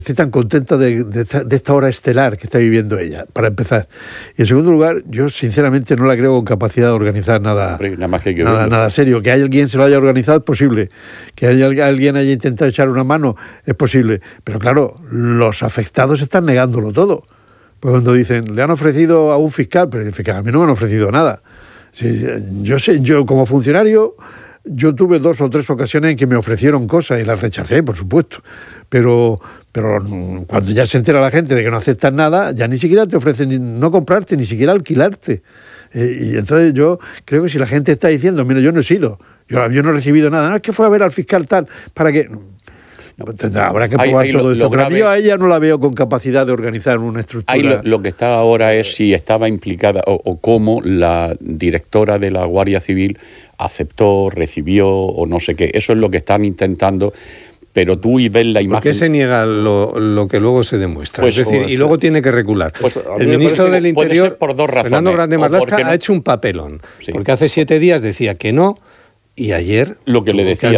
Estoy tan contenta de esta hora estelar que está viviendo ella, para empezar. Y en segundo lugar, yo sinceramente no la creo con capacidad de organizar nada, nada serio. Que alguien se lo haya organizado es posible. Que alguien haya intentado echar una mano es posible. Pero claro, los afectados están negándolo todo. Pues cuando dicen, le han ofrecido a un fiscal, pero el fiscal, a mí no me han ofrecido nada. Sí, yo como funcionario, yo tuve 2 o 3 ocasiones en que me ofrecieron cosas y las rechacé, por supuesto. Pero cuando ya se entera la gente de que no aceptas nada, ya ni siquiera te ofrecen no comprarte, ni siquiera alquilarte. Y entonces yo creo que si la gente está diciendo, mira, yo no he sido, yo no he recibido nada, no, es que fue a ver al fiscal tal, para que... Habrá que probar todo esto. Pero yo a ella no la veo con capacidad de organizar una estructura. Lo que está ahora es si estaba implicada o cómo la directora de la Guardia Civil aceptó, recibió o no sé qué. Eso es lo que están intentando. Pero tú y ves la imagen... ¿Por qué se niega lo que luego se demuestra? Pues es decir, y luego tiene que recular. Pues el ministro del Interior, por 2 razones. Fernando Grande Marlaska, ha hecho un papelón. Sí. Porque hace 7 días decía que no, y ayer... Lo que le decía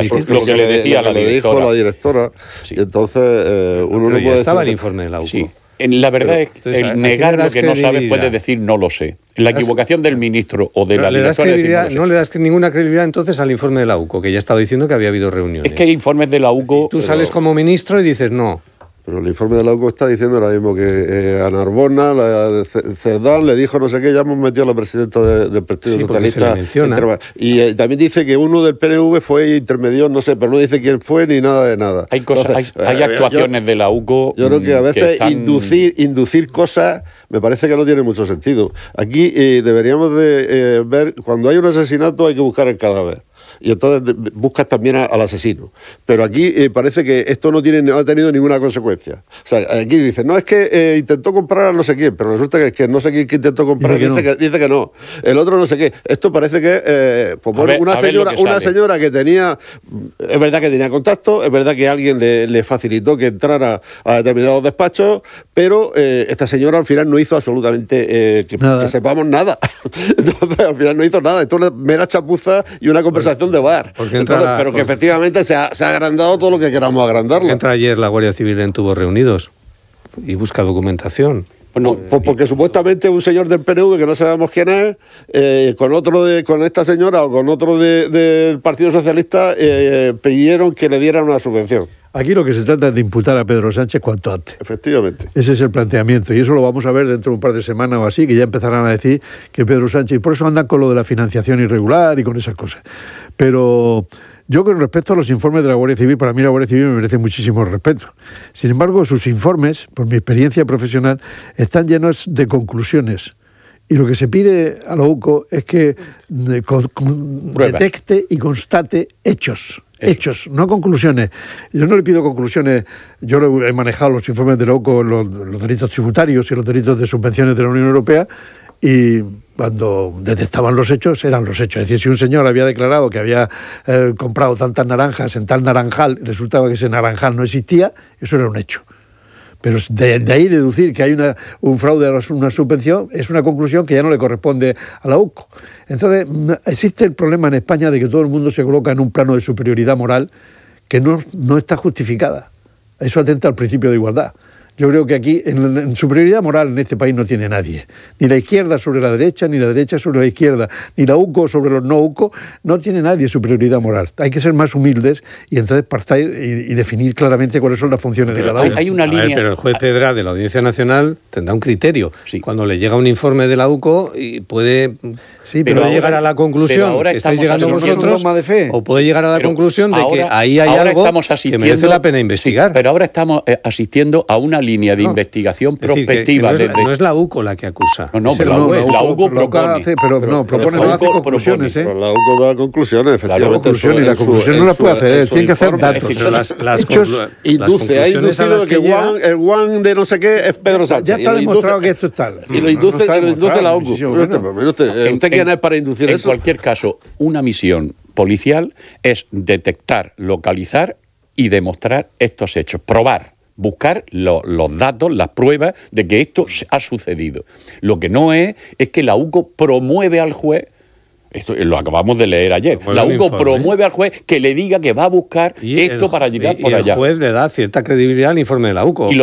la directora. Sí. Y entonces uno no puede... estaba el informe de la UCO. Sí. La verdad es que el negar lo que no sabe puede decir no lo sé. La equivocación del ministro o de la directora... No le das ninguna credibilidad entonces al informe de la UCO, que ya estaba diciendo que había habido reuniones. Es que hay informes de la UCO... Tú sales como ministro y dices no. Pero el informe de la UCO está diciendo ahora mismo que a Narbona, Cerdán, le dijo no sé qué, ya hemos metido a la presidenta del Partido Socialista. Y también dice que uno del PNV fue intermediario, no sé, pero no dice quién fue ni nada de nada. Hay cosas, entonces, hay actuaciones de la UCO. Yo creo que a veces inducir cosas me parece que no tiene mucho sentido. Aquí deberíamos de ver, cuando hay un asesinato hay que buscar el cadáver. Y entonces buscas también al asesino. Pero aquí parece que esto no ha tenido ninguna consecuencia. O sea, aquí dicen, no, es que intentó comprar a no sé quién, pero resulta que no sé quién que intentó comprar dice que no. El otro no sé qué. Esto parece que una señora que tenía, es verdad que tenía contacto, es verdad que alguien le facilitó que entrara a determinados despachos, pero esta señora al final no hizo absolutamente que sepamos nada. Entonces al final no hizo nada. Esto es una mera chapuza y una conversación de bar. Pero que efectivamente se ha agrandado todo lo que queramos agrandarlo. Entra ayer la Guardia Civil en Tubos Reunidos y busca documentación. Bueno, porque supuestamente un señor del PNV, que no sabemos quién es, con esta señora o con otro del Partido Socialista, pidieron que le dieran una subvención. Aquí lo que se trata es de imputar a Pedro Sánchez cuanto antes. Efectivamente. Ese es el planteamiento. Y eso lo vamos a ver dentro de un par de semanas o así, que ya empezarán a decir que Pedro Sánchez... Y por eso andan con lo de la financiación irregular y con esas cosas. Pero yo, con respecto a los informes de la Guardia Civil, para mí la Guardia Civil me merece muchísimo respeto. Sin embargo, sus informes, por mi experiencia profesional, están llenos de conclusiones. Y lo que se pide a la UCO es que detecte y constate hechos. Hechos, no conclusiones. Yo no le pido conclusiones. Yo he manejado los informes de la UCO, los delitos tributarios y los delitos de subvenciones de la Unión Europea, y cuando detectaban los hechos, eran los hechos. Es decir, si un señor había declarado que había comprado tantas naranjas en tal naranjal, resultaba que ese naranjal no existía, eso era un hecho. Pero de ahí deducir que hay un fraude a una subvención es una conclusión que ya no le corresponde a la UCO. Entonces, existe el problema en España de que todo el mundo se coloca en un plano de superioridad moral que no está justificada. Eso atenta al principio de igualdad. Yo creo que aquí, en superioridad moral en este país no tiene nadie. Ni la izquierda sobre la derecha, ni la derecha sobre la izquierda, ni la UCO sobre los no UCO. No tiene nadie superioridad moral. Hay que ser más humildes y entonces partir y definir claramente cuáles son las funciones de cada uno. Hay una línea... Pero el juez Pedra de la Audiencia Nacional tendrá un criterio. Sí. Cuando le llega un informe de la UCO y puede llegar a la conclusión que estáis llegando vosotros, o puede llegar a la conclusión de que ahí hay algo que merece la pena investigar. Sí, pero ahora estamos asistiendo a una línea de investigación prospectiva. No es la UCO la que acusa. La UCO propone. Propone, no hace conclusiones. Pero la UCO da conclusiones, efectivamente. Y la conclusión no la puede hacer, tiene que hacer datos. Las induce, ha inducido que el Juan de no sé qué es Pedro Sánchez. Ya está demostrado que esto es tal. Y lo induce la UCO. ¿Usted quién es para inducir eso? En cualquier caso, una misión policial es detectar, localizar y demostrar estos hechos. Probar. Buscar los datos, las pruebas de que esto ha sucedido. Lo que no es que la UCO promueve al juez Esto lo acabamos de leer ayer. La UCO promueve al juez que le diga que va a buscar esto para llegar por allá. El juez le da cierta credibilidad al informe de la UCO.